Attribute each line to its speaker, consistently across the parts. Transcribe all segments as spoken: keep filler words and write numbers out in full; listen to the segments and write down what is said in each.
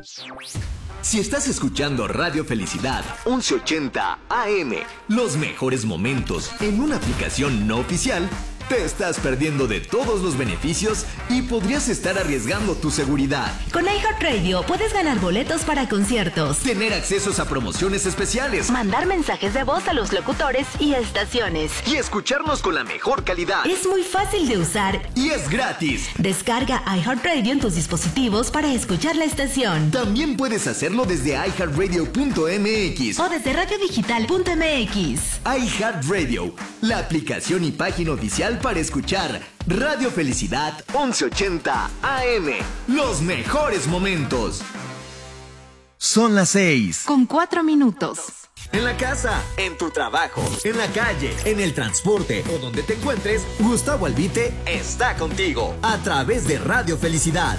Speaker 1: Si estás escuchando Radio Felicidad once ochenta A M, los mejores momentos en una aplicación no oficial, te estás perdiendo de todos los beneficios y podrías estar arriesgando tu seguridad.
Speaker 2: Con iHeartRadio puedes ganar boletos para conciertos,
Speaker 1: tener accesos a promociones especiales,
Speaker 2: mandar mensajes de voz a los locutores y estaciones
Speaker 1: y escucharnos con la mejor calidad.
Speaker 2: Es muy fácil de usar
Speaker 1: y es gratis.
Speaker 2: Descarga iHeartRadio en tus dispositivos para escuchar la estación.
Speaker 1: También puedes hacerlo desde i heart radio punto m x
Speaker 2: o desde radio digital punto m x.
Speaker 1: iHeartRadio, la aplicación y página oficial para escuchar Radio Felicidad once ochenta A M. Los mejores momentos. Son las seis.
Speaker 2: Con cuatro minutos.
Speaker 1: En la casa, en tu trabajo, en la calle, en el transporte o donde te encuentres, Gustavo Albite está contigo a través de Radio Felicidad.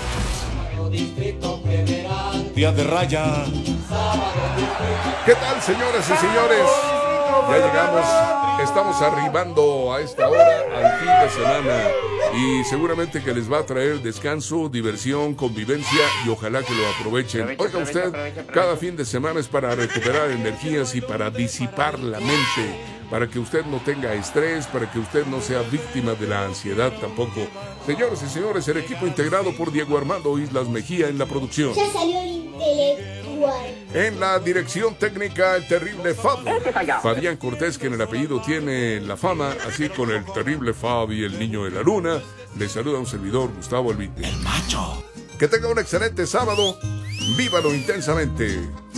Speaker 3: Día de raya. ¿Qué tal, señoras y señores? Ya llegamos, estamos arribando a esta hora al fin de semana y seguramente que les va a traer descanso, diversión, convivencia y ojalá que lo aprovechen. Oiga usted, cada fin de semana es para recuperar energías y para disipar la mente, para que usted no tenga estrés, para que usted no sea víctima de la ansiedad tampoco. Señoras y señores, el equipo integrado por Diego Armando Islas Mejía en la producción.
Speaker 4: Ya salió el intelectual.
Speaker 3: En la dirección técnica, el terrible Fab. Fabián Cortés, que en el apellido tiene la fama, así con el terrible Fab y el niño de la luna. Le saluda un servidor, Gustavo Albite.
Speaker 5: El macho.
Speaker 3: Que tenga un excelente sábado. Vívalo intensamente.